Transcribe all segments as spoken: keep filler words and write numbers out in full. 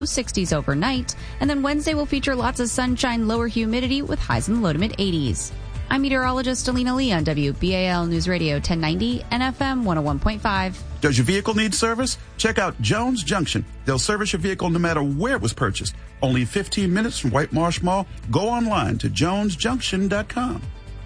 sixties overnight, and then Wednesday will feature lots of sunshine, lower humidity with highs in the low to mid eighties. I'm meteorologist Alina Lee on W B A L News Radio ten ninety and F M one oh one point five. Does your vehicle need service? Check out Jones Junction. They'll service your vehicle no matter where it was purchased. Only fifteen minutes from White Marsh Mall. Go online to jones junction dot com.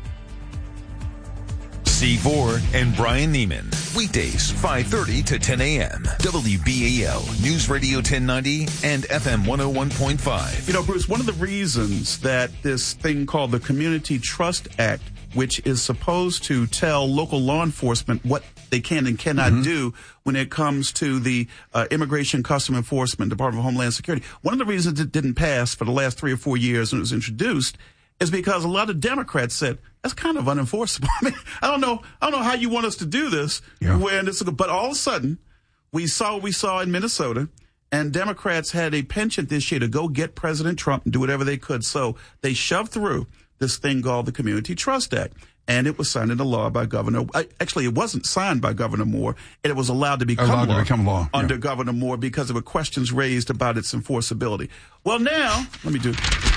C four and Brian Neiman. Weekdays, five thirty to ten a.m. W B A L News Radio ten ninety and F M one oh one point five. You know, Bruce, one of the reasons that this thing called the Community Trust Act, which is supposed to tell local law enforcement what they can and cannot mm-hmm. do when it comes to the uh, Immigration Custom Enforcement, Department of Homeland Security. One of the reasons it didn't pass for the last three or four years when it was introduced is because a lot of Democrats said, that's kind of unenforceable. I mean, I don't know, I don't know how you want us to do this yeah. when it's, but all of a sudden we saw what we saw in Minnesota, and Democrats had a penchant this year to go get President Trump and do whatever they could. So they shoved through this thing called the Community Trust Act, and it was signed into law by Governor. Actually, it wasn't signed by Governor Moore, and it was allowed to become, allowed law, to become law under yeah. Governor Moore because there were questions raised about its enforceability. Well, now, let me do,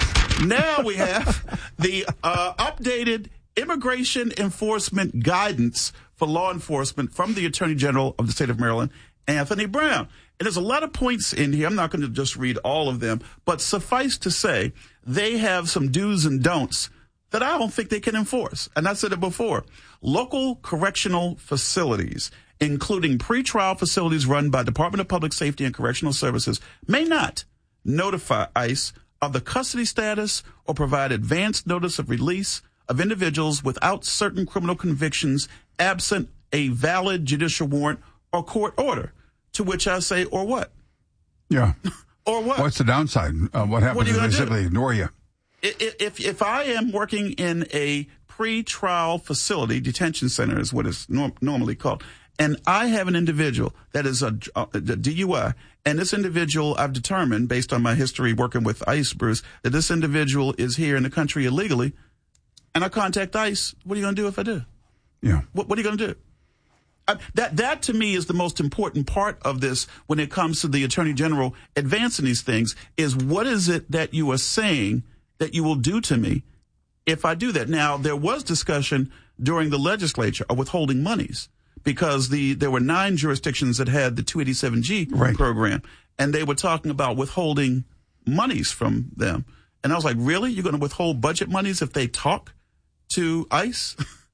now we have the uh, updated Immigration Enforcement Guidance for Law Enforcement from the Attorney General of the state of Maryland, Anthony Brown. And there's a lot of points in here. I'm not going to just read all of them, but suffice to say, they have some do's and don'ts that I don't think they can enforce. And I said it before. Local correctional facilities, including pretrial facilities run by Department of Public Safety and Correctional Services, may not notify ICE of the custody status or provide advance notice of release of individuals without certain criminal convictions, absent a valid judicial warrant or court order. To which I say, or what? Yeah. Or what? What's the downside? Uh, what happens what if they simply ignore you? If, if I am working in a pre-trial facility, detention center is what it's norm, normally called, and I have an individual that is a, a D U I, and this individual, I've determined, based on my history working with ICE, Bruce, that this individual is here in the country illegally, and I contact ICE, what are you going to do if I do? Yeah. What, what are you going to do? I, that, that to me is the most important part of this when it comes to the Attorney General advancing these things, is what is it that you are saying that you will do to me if I do that? Now, there was discussion during the legislature of withholding monies because the there were nine jurisdictions that had the two eighty-seven G right. program, and they were talking about withholding monies from them. And I was like, really? You're going to withhold budget monies if they talk to ICE?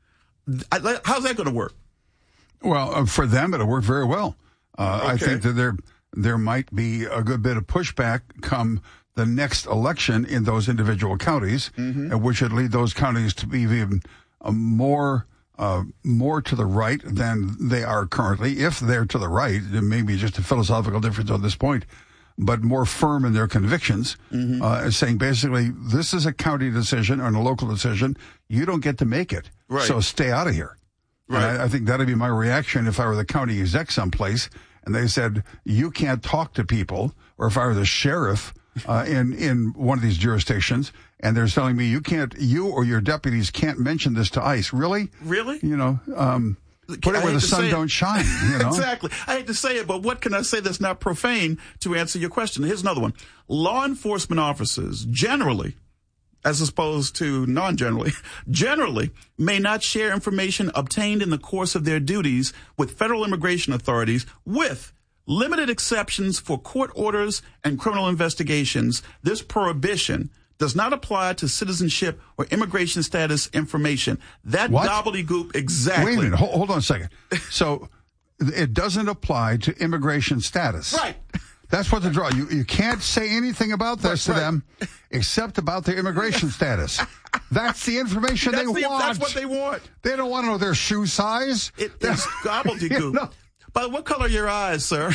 How's that going to work? Well, uh, for them, it'll work very well. Uh, okay. I think that there there might be a good bit of pushback come the next election in those individual counties, mm-hmm. uh, which would lead those counties to be even uh, more uh, more to the right than they are currently. If they're to the right, it may be just a philosophical difference on this point, but more firm in their convictions, mm-hmm. uh, saying basically, this is a county decision or a local decision. You don't get to make it. Right. So stay out of here. Right. And I, I think that'd be my reaction if I were the county exec someplace and they said, you can't talk to people, or if I were the sheriff uh, in, in one of these jurisdictions and they're telling me you can't, you or your deputies can't mention this to ICE. Really? Really? You know, um, put it where the sun don't shine. You know? Exactly. I hate to say it, but what can I say that's not profane to answer your question? Here's another one. Law enforcement officers generally, as opposed to non-generally, generally may not share information obtained in the course of their duties with federal immigration authorities, with limited exceptions for court orders and criminal investigations. This prohibition does not apply to citizenship or immigration status information. That what? gobbledygook, exactly. Wait a minute, hold, hold on a second. So it doesn't apply to immigration status. Right. That's what the draw. You you can't say anything about this right, to right. them except about their immigration status. That's the information that's they the, want. That's what they want. They don't want to know their shoe size. It, it's gobbledygook. You know? But what color are your eyes, sir?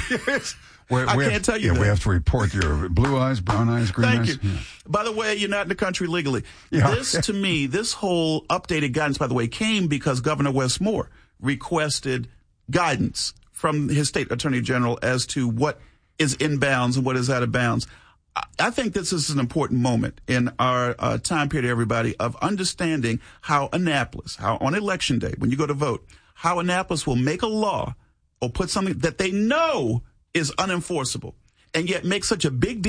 we, I we can't have, tell you yeah, that. We have to report your blue eyes, brown eyes, green Thank eyes. Thank you. Yeah. By the way, you're not in the country legally. Yeah. This, to me, this whole updated guidance, by the way, came because Governor Wes Moore requested guidance from his state attorney general as to what is in bounds and what is out of bounds. I think this is an important moment in our uh, time period, everybody, of understanding how Annapolis, how on election day, when you go to vote, how Annapolis will make a law or put something that they know is unenforceable. and yet make such a big deal